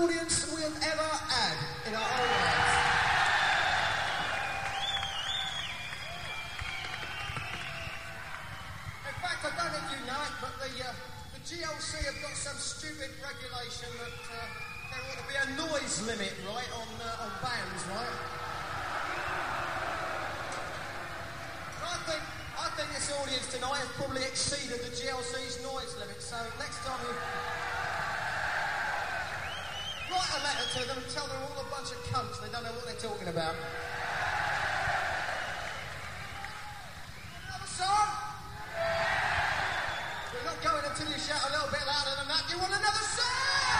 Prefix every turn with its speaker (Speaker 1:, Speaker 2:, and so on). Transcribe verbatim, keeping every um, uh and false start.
Speaker 1: audience we have ever had in our whole lives. In fact, I don't know if you know it, but the, uh, the G L C have got some stupid regulation that uh, there ought to be a noise limit, right, on, uh, on bands, right? I think, I think this audience tonight has probably exceeded the G L C's noise limit, so next time you write a letter to them and tell them all a bunch of cunts, they don't know what they're talking about.